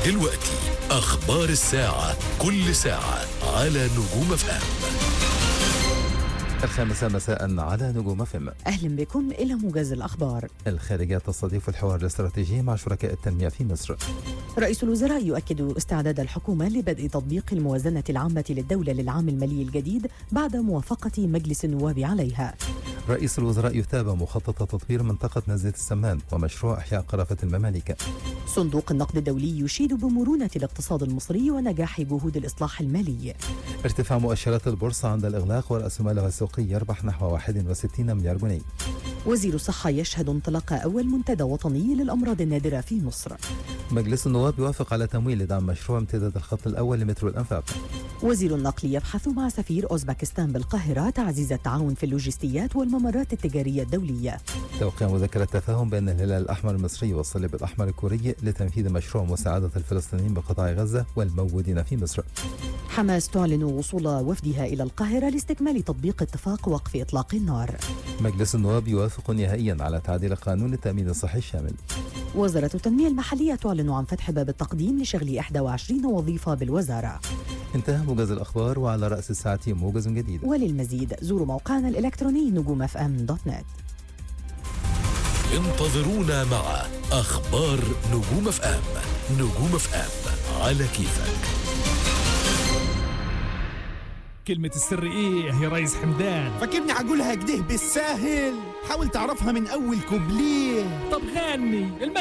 دلوقتي أخبار الساعة، كل ساعة على نجوم FM. 5 مساء على نجوم FM. أهلا بكم إلى موجز الأخبار. الخارجية تستضيف الحوار الاستراتيجي مع شركاء التنمية في مصر. رئيس الوزراء يؤكد استعداد الحكومة لبدء تطبيق الموازنة العامة للدولة للعام المالي الجديد بعد موافقة مجلس النواب عليها. رئيس الوزراء يتابع مخطط تطوير منطقة نزلة السمان ومشروع إحياء قرافة الممالك. صندوق النقد الدولي يشيد بمرونة الاقتصاد المصري ونجاح جهود الإصلاح المالي. ارتفاع مؤشرات البورصة عند الإغلاق ورأس مالها السوقي يربح نحو 61 مليار جنيه. وزير الصحة يشهد انطلاق أول منتدى وطني للأمراض النادرة في مصر. مجلس النواب يوافق على تمويل لدعم مشروع امتداد الخط الأول لمترو الأنفاق. وزير النقل يبحث مع سفير أوزبكستان بالقاهرة تعزيز التعاون في اللوجستيات والممرات التجارية الدولية. توقيع مذكرة تفاهم بين الهلال الأحمر المصري والصليب الأحمر الكوري لتنفيذ مشروع مساعدة الفلسطينيين بقطاع غزة والموجودين في مصر. حماس تعلن وصول وفدها إلى القاهرة لاستكمال تطبيق اتفاق وقف إطلاق النار. مجلس النواب يوافق نهائيا على تعديل قانون التأمين الصحي الشامل. وزارة التنمية المحلية تعلن عن فتح باب التقديم لشغل 21 وظيفة بالوزارة. انتهى موجز الأخبار، وعلى رأس الساعة موجز جديد. وللمزيد زوروا موقعنا الإلكتروني نجومfm.net. انتظرونا مع أخبار نجوم FM. نجوم FM على كيفك. كلمة السر ايه يا ريس حمدان؟ فاكرني هقولها كده بالساهل؟ حاول تعرفها من اول كوبليه. طب غني